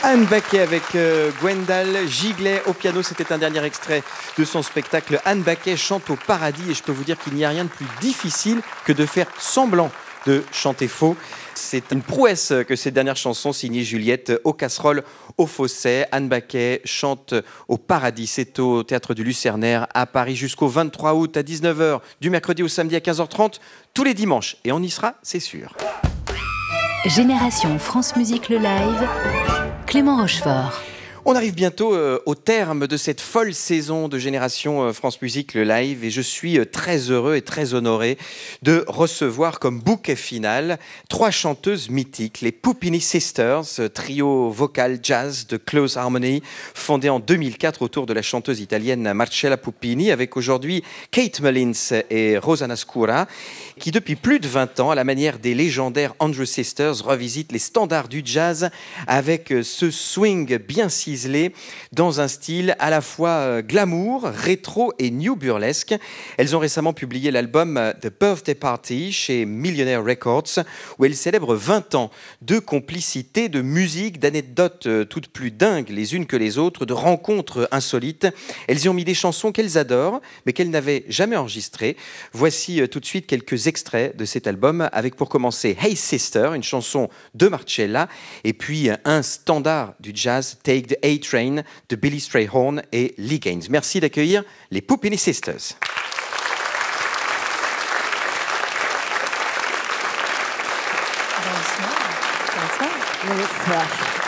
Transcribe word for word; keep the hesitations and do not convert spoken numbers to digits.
Anne Baquet avec euh, Gwendal Giglet au piano. C'était un dernier extrait de son spectacle Anne Baquet chante au paradis. Et je peux vous dire qu'il n'y a rien de plus difficile que de faire semblant de chanter faux. C'est une prouesse que cette dernière chanson signée Juliette aux casseroles, au fausset. Anne Baquet chante au paradis. C'est au Théâtre du Lucernaire à Paris jusqu'au vingt-trois août à dix-neuf heures, du mercredi au samedi à quinze heures trente, tous les dimanches. Et on y sera, c'est sûr. Génération France Musique le live, Clément Rochefort. On arrive bientôt euh, au terme de cette folle saison de Génération euh, France Musique le live et je suis euh, très heureux et très honoré de recevoir comme bouquet final trois chanteuses mythiques, les Puppini Sisters, trio vocal jazz de Close Harmony, fondé en deux mille quatre autour de la chanteuse italienne Marcella Puppini, avec aujourd'hui Kate Mullins et Rosanna Scura, qui depuis plus de vingt ans, à la manière des légendaires Andrews Sisters, revisitent les standards du jazz avec ce swing bien ciselé dans un style à la fois glamour, rétro et new burlesque. Elles ont récemment publié l'album The Birthday Party chez Millionaire Records, où elles célèbrent vingt ans de complicité, de musique, d'anecdotes toutes plus dingues les unes que les autres, de rencontres insolites. Elles y ont mis des chansons qu'elles adorent, mais qu'elles n'avaient jamais enregistrées. Voici tout de suite quelques extraits de cet album, avec pour commencer Hey Sister, une chanson de Marcella, et puis un standard du jazz, Take the A-Train de Billy Strayhorn et Lee Gaines. Merci d'accueillir les Puppini Sisters. Bonsoir. Bonsoir. Bonsoir.